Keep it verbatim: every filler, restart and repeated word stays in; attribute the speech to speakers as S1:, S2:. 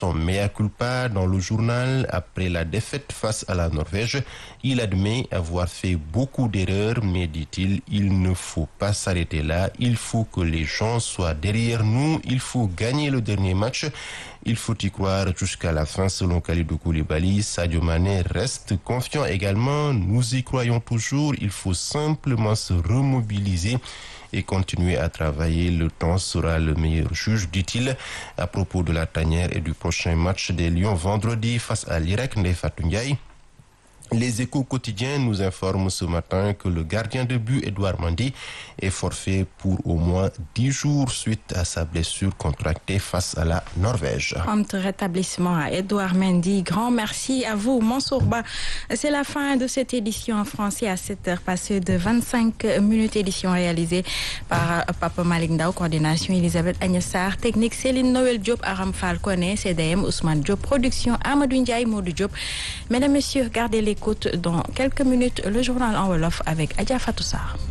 S1: son mea culpa dans le journal après la défaite face à la Norvège. Il admet avoir fait beaucoup d'erreurs, mais dit-il, il ne faut pas s'arrêter là. Il faut que les gens soient derrière nous. Il faut gagner le dernier match. Il faut y croire jusqu'à la fin, selon Kalidou Koulibaly. Sadio Mané reste confiant également. Nous y croyons toujours. Il faut simplement se remobiliser et continuer à travailler. Le temps sera le meilleur juge, dit-il, à propos de la tanière et du prochain match des Lions vendredi face à l'Irak. Ndeye Fatou Ndiaye. Les Échos quotidiens nous informent ce matin que le gardien de but Edouard Mendy est forfait pour au moins dix jours suite à sa blessure contractée face à la Norvège.
S2: Prompt rétablissement à Edouard Mendy. Grand merci à vous, Mansour Ba. C'est la fin de cette édition en français à sept heures passées de vingt-cinq minutes. Édition réalisée par Papa Malick Ndao, coordination Elisabeth Agnessar, technique Céline Noël Diop, Aram Fall Koné, C D M Ousmane Diop, production Amadou Ndiaye, Modou Diop. Mesdames, Messieurs, gardez l'écoute dans quelques minutes. Le journal en Wolof avec Adja Fatou Sarr.